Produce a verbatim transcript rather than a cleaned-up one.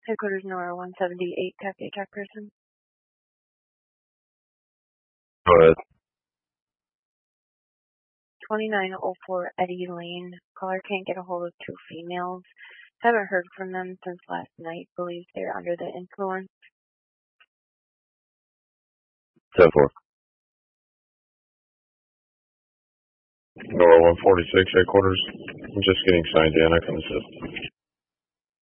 Headquarters Nora one seventy-eight, Cafe Track Person. Go ahead. twenty-nine oh four Eddie Lane. Caller can't get a hold of two females. Haven't heard from them since last night. Believes they're under the influence. ten four. Nora one forty-six, headquarters. I'm just getting signed in. I can assist.